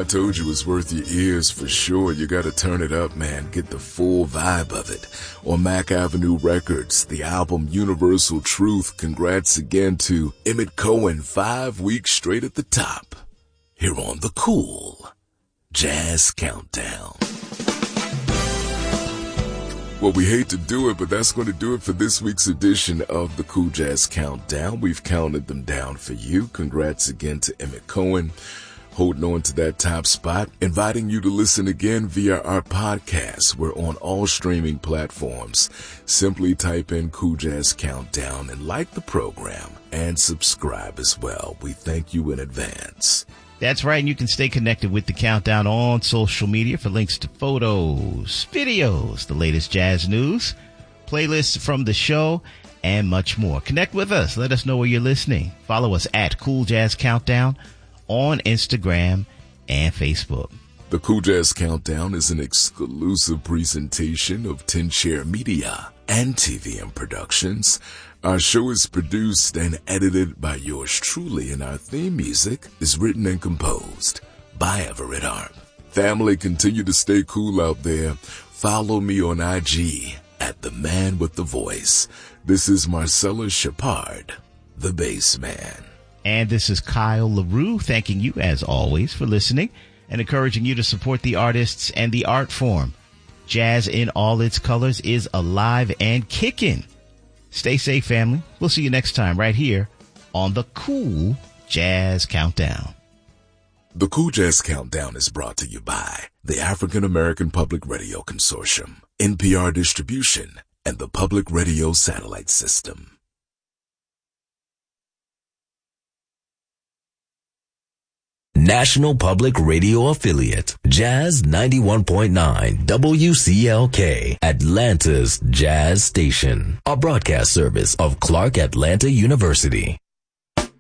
I told you it's worth your ears for sure. You gotta turn it up, man. Get the full vibe of it. On Mac Avenue Records, the album Universal Truth. Congrats again to Emmett Cohen, 5 weeks straight at the top. Here on the Cool Jazz Countdown. Well, we hate to do it, but that's going to do it for this week's edition of the Cool Jazz Countdown. We've counted them down for you. Congrats again to Emmett Cohen, holding on to that top spot. Inviting you to listen again via our podcast. We're on all streaming platforms. Simply type in Cool Jazz Countdown and like the program and subscribe as well. We thank you in advance. That's right, and you can stay connected with the Countdown on social media for links to photos, videos, the latest jazz news, playlists from the show, and much more. Connect with us. Let us know where you're listening. Follow us at Cool Jazz Countdown on Instagram and Facebook. The Cool Jazz Countdown is an exclusive presentation of 10 Share Media and TVM Productions. Our show is produced and edited by yours truly, and our theme music is written and composed by Everett Harp. Family, continue to stay cool out there. Follow me on IG at The Man with the Voice. This is Marcella Shepard, the Bass Man. And this is Kyle LaRue, thanking you, as always, for listening and encouraging you to support the artists and the art form. Jazz in all its colors is alive and kicking. Stay safe, family. We'll see you next time right here on the Cool Jazz Countdown. The Cool Jazz Countdown is brought to you by the African American Public Radio Consortium, NPR Distribution, and the Public Radio Satellite System. National Public Radio Affiliate, Jazz 91.9 WCLK, Atlanta's Jazz Station, a broadcast service of Clark Atlanta University.